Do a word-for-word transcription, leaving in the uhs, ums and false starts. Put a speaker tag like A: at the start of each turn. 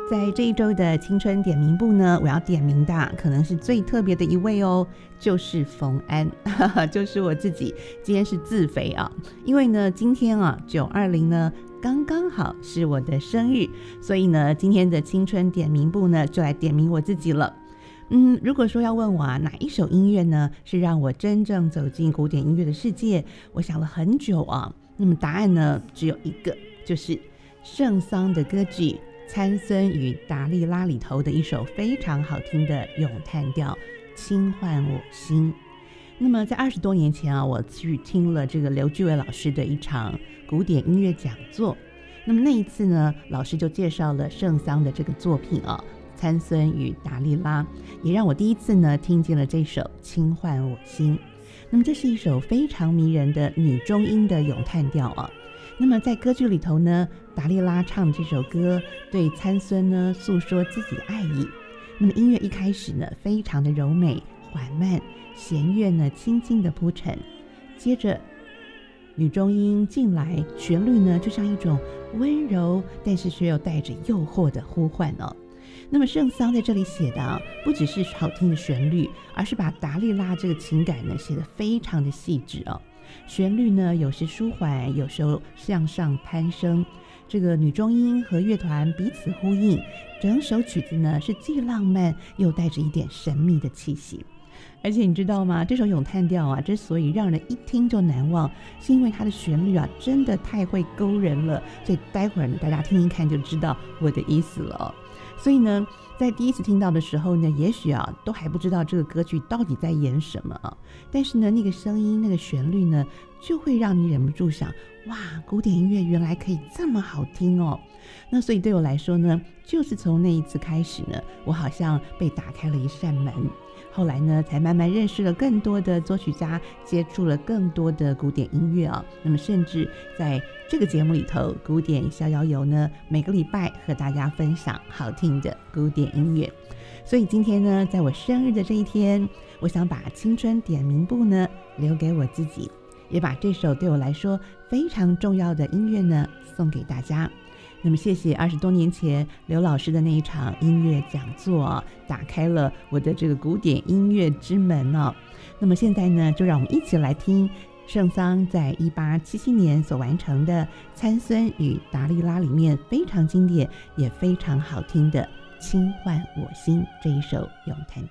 A: 在这一周的青春点名部呢，我要点名的可能是最特别的一位哦，就是冯安就是我自己。今天是自肥啊，因为呢今天啊九二零呢刚刚好是我的生日，所以呢今天的青春点名部呢就来点名我自己了。嗯，如果说要问我啊，哪一首音乐呢是让我真正走进古典音乐的世界，我想了很久啊，那么答案呢只有一个，就是圣桑的歌剧参孙与达利拉里头的一首非常好听的咏叹调轻唤我心。那么在二十多年前啊，我去听了这个刘巨伟老师的一场古典音乐讲座，那么那一次呢，老师就介绍了圣桑的这个作品啊，参孙与达利拉，也让我第一次呢听见了这首轻唤我心。那么这是一首非常迷人的女中音的咏叹调啊。那么在歌剧里头呢，达利拉唱这首歌对参孙呢诉说自己的爱意。那么音乐一开始呢非常的柔美缓慢，弦乐呢轻轻的铺陈，接着女中音进来，旋律呢就像一种温柔但是却又带着诱惑的呼唤哦。那么圣桑在这里写的啊，不只是好听的旋律，而是把达利拉这个情感呢写得非常的细致哦。旋律呢有时舒缓，有时候向上攀升，这个女中音和乐团彼此呼应，整首曲子呢是既浪漫又带着一点神秘的气息。而且你知道吗，这首咏叹调啊之所以让人一听就难忘，是因为它的旋律啊真的太会勾人了，所以待会儿呢大家听一看就知道我的意思了哦。所以呢在第一次听到的时候呢，也许啊都还不知道这个歌剧到底在演什么啊，但是呢那个声音那个旋律呢就会让你忍不住想，哇，古典音乐原来可以这么好听哦。那所以对我来说呢，就是从那一次开始呢，我好像被打开了一扇门，后来呢才慢慢认识了更多的作曲家，接触了更多的古典音乐啊。那么甚至在这个节目里头，古典逍遥游呢每个礼拜和大家分享好听的古典音乐。所以今天呢在我生日的这一天，我想把青春点名部呢留给我自己，也把这首对我来说非常重要的音乐呢送给大家。那么谢谢二十多年前刘老师的那一场音乐讲座啊，打开了我的这个古典音乐之门哦。那么现在呢，就让我们一起来听圣桑在一八七七年所完成的《参孙与达利拉》里面非常经典也非常好听的《轻唤我心》这一首咏叹。